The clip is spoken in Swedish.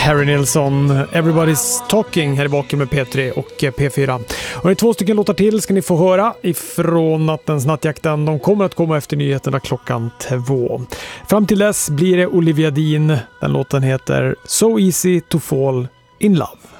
Harry Nilsson, Everybody's Talking här i baken med P3 och P4. Och det är 2 stycken låtar till ska ni få höra ifrån nattens nattjakten. De kommer att komma efter nyheterna klockan 2. Fram till dess blir det Olivia Dean. Den låten heter So Easy to Fall in Love.